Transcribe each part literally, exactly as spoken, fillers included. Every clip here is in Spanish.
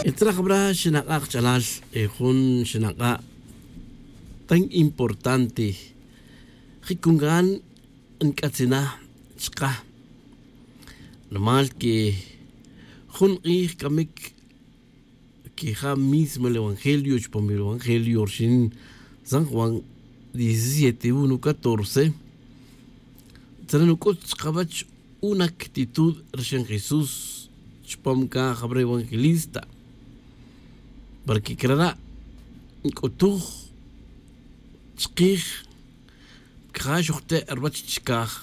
Itrajabra shinaka chalal ejun shinaka tan importante jikungan en katsina chka normal que jun ich kamik que ja mismo el evangelio chpom el evangelio shin San Juan diecisiete uno catorce tranukot chkabach una actitud recién Jesús chpom ka jabre evangelista porque creerá kotuj chkij kha shokhte arbach chkaj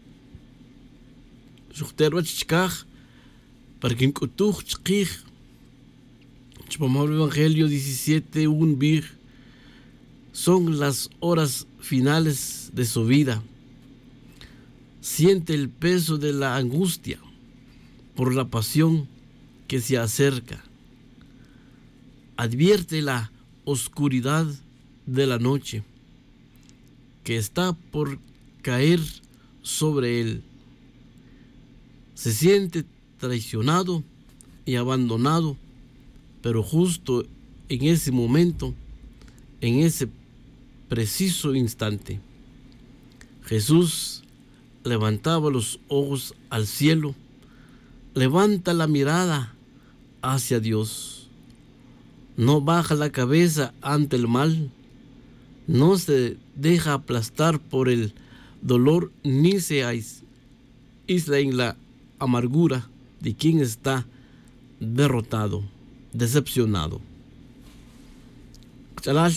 shokhte arbach chkaj porque kotuj chkij chpom el evangelio diecisiete un bir son las horas finales de su vida. Siente el peso de la angustia por la pasión que se acerca. Advierte la oscuridad de la noche que está por caer sobre él. Se siente traicionado y abandonado, pero justo en ese momento, en ese preciso instante, Jesús levantaba los ojos al cielo, levanta la mirada hacia Dios. No baja la cabeza ante el mal, no se deja aplastar por el dolor ni se aísla en la amargura de quien está derrotado, decepcionado. Chalal,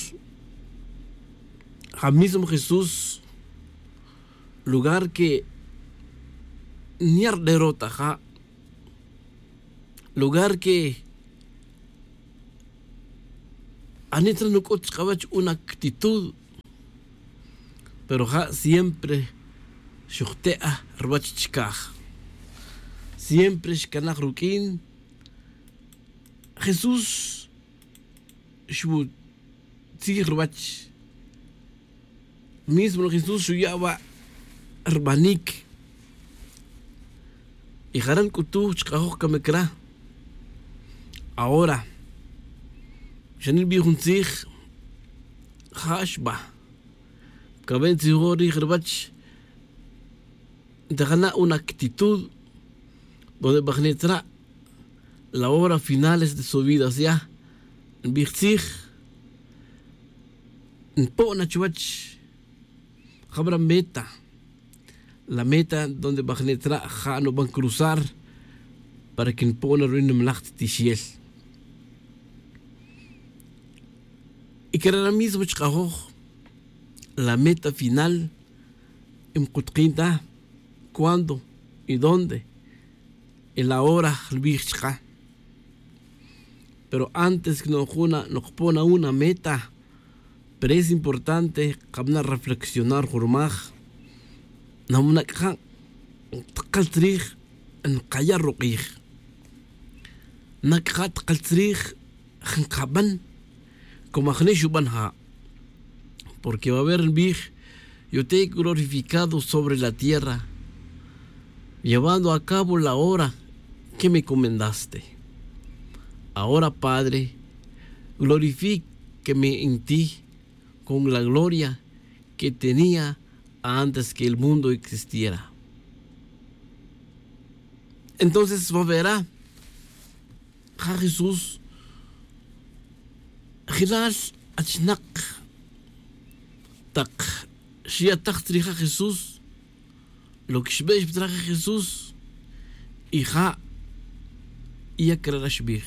al mismo Jesús, lugar que ni derrota, ja, lugar que anitra no cochcabach una actitud, pero ja siempre shuktea rabach chkaj, siempre shkanach rukin. Jesús shbu tzig rabach, mismo Jesús shuyaba hermanik y jaran kutu chkajoj kamekra. Ahora Shanil bihun zich hashba kaben zihori herbach dejana una actitud donde bagnetra la hora finales de su vida, o sea bihzig pona chwach habra meta, la meta donde bagnetra ja no van a cruzar para que pona ruin mlacht tishiel. Y que ahora mismo chkajoj la meta final en Kutkinta, cuándo y dónde, en la hora chka. Pero antes que nos una nos pone una meta, pero es importante que reflexionar jormaj, no una kan kaltrij en kaya ruqij, nakat kaltrij en kaban como banha, porque va a haber bir, yo te he glorificado sobre la tierra, llevando a cabo la hora que me comendaste. Ahora, Padre, glorifíqueme en ti con la gloria que tenía antes que el mundo existiera. Entonces va a ver a Jesús خلال أجنق تق شيا تختريخ Jesús lo que شبيش بتراخ Jesús إخاء يكرر شبيخ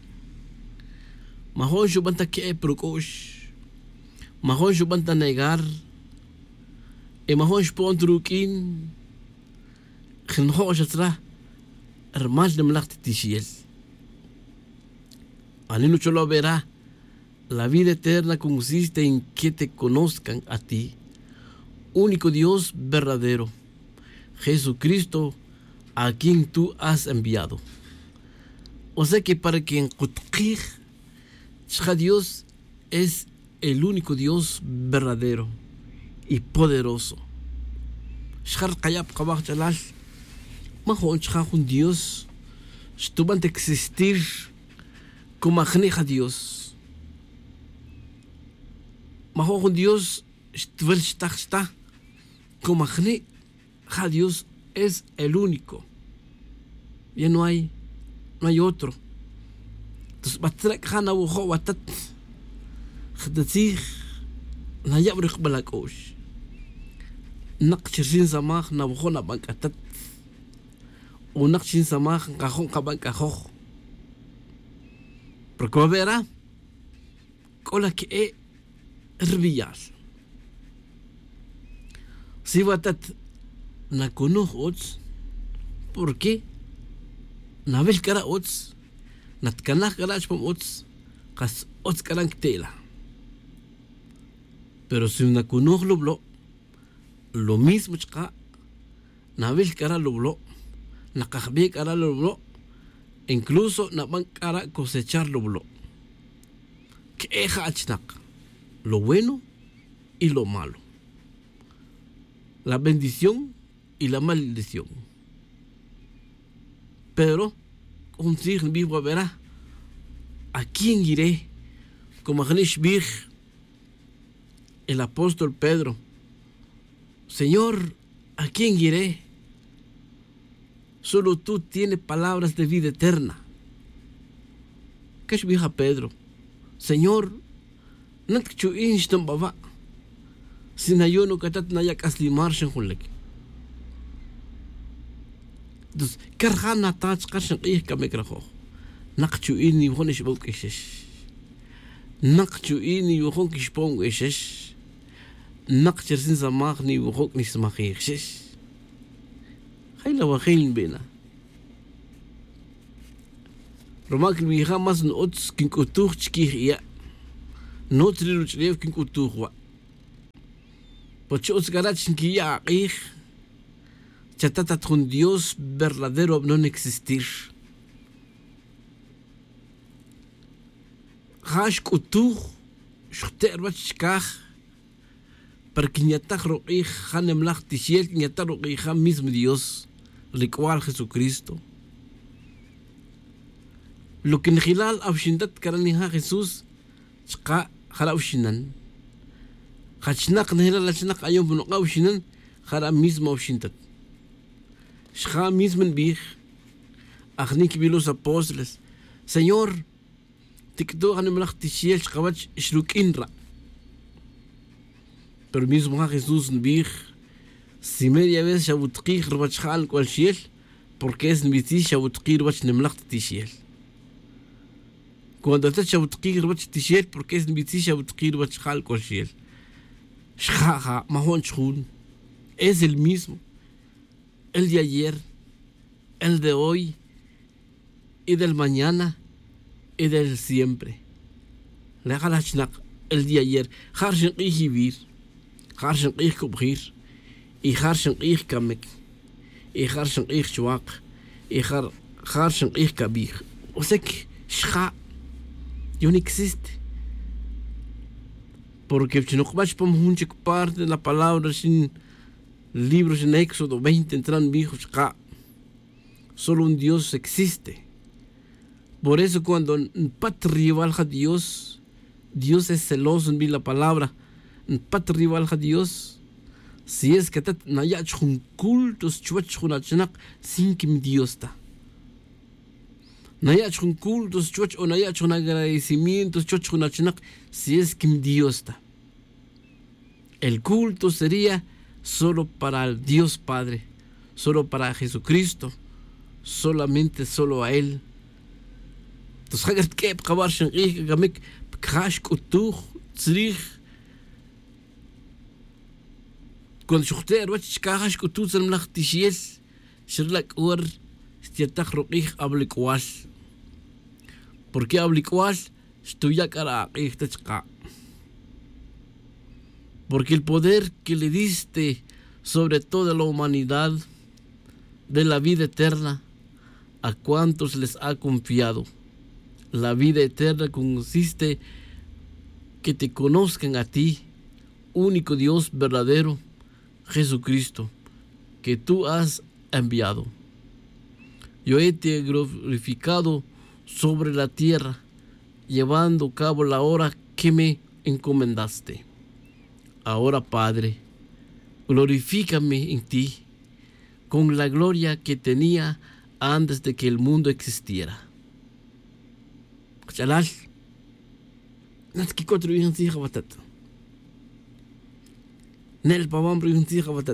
ما هون شو بنتا كي بروكوش ما هون شو بنتا نيغار إيه ما هون شبون تروكين خنخوش أتراه رماج نملاخت تيشيل أنينو چلو بيرا. La vida eterna consiste en que te conozcan a ti, único Dios verdadero, Jesucristo, a quien tú has enviado. O sea que para que en Kutkij, Dios es el único Dios verdadero y poderoso. Shkar Kayab Kabak Chalal, Mahon Chajun Dios, estuvo ante existir como a Dios. Majo Dios está como a Dios es el único. Ya no hay, no hay otro. Entonces, batrek hana wujo watat. Khdatsig na yabrikh balakosh. Naqchirsin samah na wujo na bankatat. O naqchin samah kajon kaban kajo. Porque verá cola que e herbillas. Si watat na kunuh ots, ¿por qué? Na vel kara ots, na tkanah kara chpom ots, kas ots karan ktela. Pero si na kunuh lublo, lo mismo chka, na vel kara lublo, na kahbe kara lublo, incluso na van kara cosechar lublo. Que eja achnak, lo bueno y lo malo. La bendición y la maldición. Pero, un sig vivo verá, ¿a quién iré? Como Gnishbig, el apóstol Pedro. Señor, ¿a quién iré? Solo tú tienes palabras de vida eterna. ¿Qué es vieja Pedro? Señor, no te chuinch ton baba. Sin ayuno katat nayak aslimar shen hulek. Dus karhana tats karshen qih kamekraho. Naqchu ini whonish bok ishesh. Naqchu ini whon kishpong ishesh. Naqcher sin samach ni whok nis machir ishesh. Hayla wahil bena. Romak mi jamás no ots kinkutuch chkih ya. No triru chlev kinkutuch wa. Pocho ots garach ki ya qih. Chatata con Dios verdadero no existir. Hash kutuch shter bachkah. Para que ñatach roqih hanem lach tishiel ñatach roqih ham mismo Dios. Licual Jesucristo. Lo que nihilal abshindat karaniha Jesús chka jara abshinan. Hachnak nihilal achnak ayom buno abshinan jara mismo abshindat. Shka mismo bih achnik bi los apóstoles. Señor, tikdo hanem lach tishiel chkawach shrukin ra. Pero mismo Jesús bih si media vez shabutqih rabachal cual shiel porque es nbiti shabutqih rabach nemlach tishiel. Cuando te shabutqih rabach tishiel porque es nbiti shabutqih rabachal cual shiel. Shjaja mahon chun es el mismo, el de ayer, el de hoy y del mañana y del siempre. Le halachnak el de ayer harshen ihibir. Harshen ich kubhir, ich harshen ich kamek, ich harshen ich chwak, ich harshen ich kabir. O sea que shcha yo no existe. Porque si no vas por un chico parte de la palabra sin libros en Éxodo veinte entran viejos shcha. Solo un Dios existe. Por eso cuando patria valja Dios, Dios es celoso en la palabra. Patri valja Dios, si es que te nayach un cultos chuach hunachnak sin que mi Dios ta. Nayach un cultos chuach o nayach un agradecimiento chuach hunachnak si es que mi Dios ta. El culto sería solo para el Dios Padre, solo para Jesucristo, solamente solo a Él. Entonces, hagert que pkabar shenqih gamek pkash kutuch tzrich. Cuando shukter wach kahash kutuz al mlach tishiel shirlak ur stiatak roqih ablikwal. ¿Por qué ablikwal? Shtuyak ara aqih tachqa. Porque el poder que le diste sobre toda la humanidad de la vida eterna, a cuantos les ha confiado. La vida eterna consiste que te conozcan a ti, único Dios verdadero, Jesucristo, que tú has enviado. Yo he te glorificado sobre la tierra, llevando a cabo la obra que me encomendaste. Ahora, Padre, glorifícame en ti con la gloria que tenía antes de que el mundo existiera. Chalal, nas que cuatro hijos hija batat. Nel pa vambre hija batat.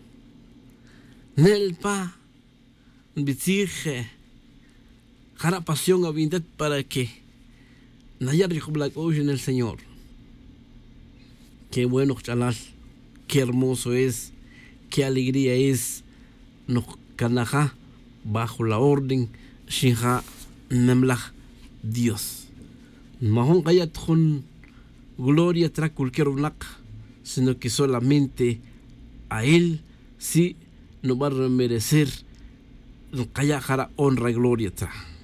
Nel pa bitzige jara pasión a vindat para que nayar rijo Black Ocean el Señor. Qué bueno, chalal, qué hermoso es, qué alegría es, no canaja bajo la orden shinja nemlach Dios. Mahon kayat con gloria tra cualquier black, sino que solamente a él sí nos va a merecer kaya jara honra y gloria tra.